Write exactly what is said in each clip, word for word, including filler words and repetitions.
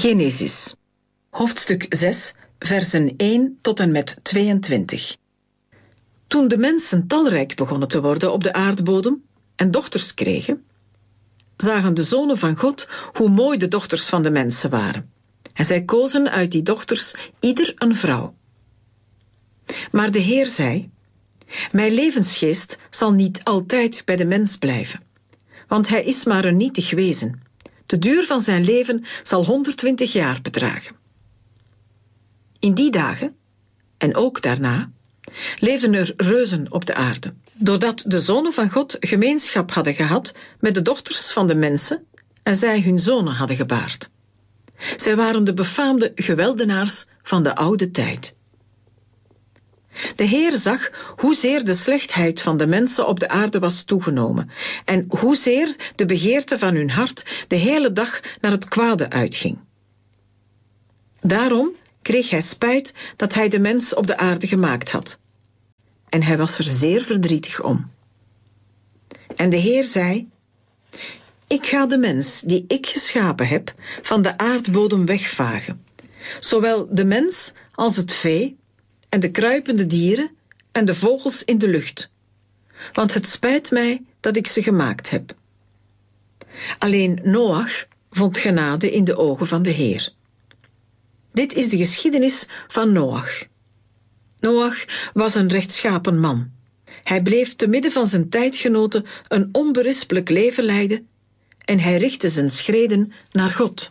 Genesis, hoofdstuk zes, versen één tot en met tweeëntwintig. Toen de mensen talrijk begonnen te worden op de aardbodem en dochters kregen, zagen de zonen van God hoe mooi de dochters van de mensen waren. En zij kozen uit die dochters ieder een vrouw. Maar de Heer zei: mijn levensgeest zal niet altijd bij de mens blijven, want hij is maar een nietig wezen. De duur van zijn leven zal honderdtwintig jaar bedragen. In die dagen, en ook daarna, leefden er reuzen op de aarde, doordat de zonen van God gemeenschap hadden gehad met de dochters van de mensen en zij hun zonen hadden gebaard. Zij waren de befaamde geweldenaars van de oude tijd. De Heer zag hoezeer de slechtheid van de mensen op de aarde was toegenomen en hoezeer de begeerte van hun hart de hele dag naar het kwade uitging. Daarom kreeg hij spijt dat hij de mens op de aarde gemaakt had. En hij was er zeer verdrietig om. En de Heer zei: ik ga de mens die ik geschapen heb van de aardbodem wegvagen, zowel de mens als het vee en de kruipende dieren en de vogels in de lucht. Want het spijt mij dat ik ze gemaakt heb. Alleen Noach vond genade in de ogen van de Heer. Dit is de geschiedenis van Noach. Noach was een rechtschapen man. Hij bleef te midden van zijn tijdgenoten een onberispelijk leven leiden en hij richtte zijn schreden naar God.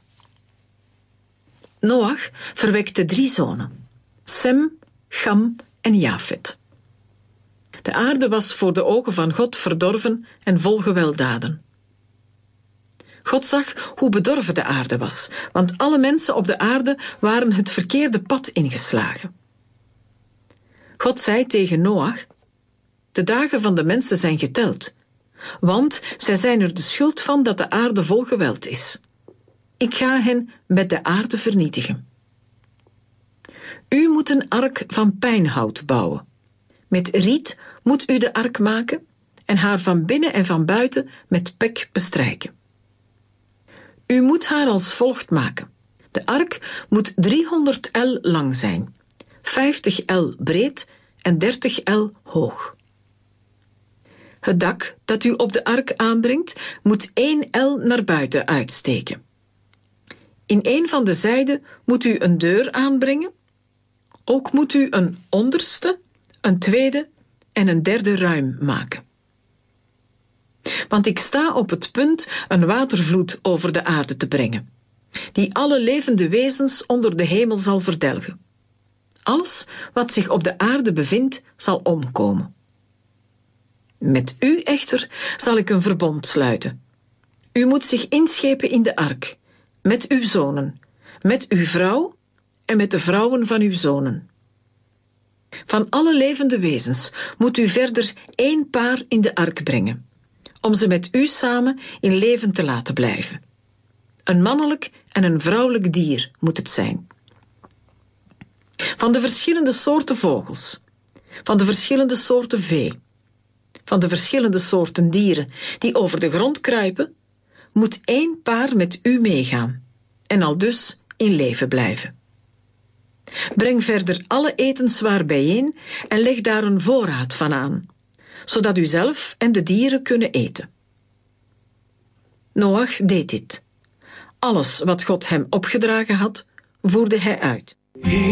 Noach verwekte drie zonen: Sem, Cham en Jafet. De aarde was voor de ogen van God verdorven en vol gewelddaden. God zag hoe bedorven de aarde was, want alle mensen op de aarde waren het verkeerde pad ingeslagen. God zei tegen Noach: de dagen van de mensen zijn geteld, want zij zijn er de schuld van dat de aarde vol geweld is. Ik ga hen met de aarde vernietigen. U moet een ark van pijnhout bouwen. Met riet moet u de ark maken en haar van binnen en van buiten met pek bestrijken. U moet haar als volgt maken. De ark moet driehonderd el lang zijn, vijftig el breed en dertig el hoog. Het dak dat u op de ark aanbrengt moet één el naar buiten uitsteken. In een van de zijden moet u een deur aanbrengen. Ook moet u een onderste, een tweede en een derde ruim maken. Want ik sta op het punt een watervloed over de aarde te brengen, die alle levende wezens onder de hemel zal verdelgen. Alles wat zich op de aarde bevindt, zal omkomen. Met u echter zal ik een verbond sluiten. U moet zich inschepen in de ark, met uw zonen, met uw vrouw en met de vrouwen van uw zonen. Van alle levende wezens moet u verder één paar in de ark brengen, om ze met u samen in leven te laten blijven. Een mannelijk en een vrouwelijk dier moet het zijn. Van de verschillende soorten vogels, van de verschillende soorten vee, van de verschillende soorten dieren die over de grond kruipen, moet één paar met u meegaan en aldus in leven blijven. Breng verder alle etenswaar bijeen en leg daar een voorraad van aan, zodat u zelf en de dieren kunnen eten. Noach deed dit. Alles wat God hem opgedragen had, voerde hij uit.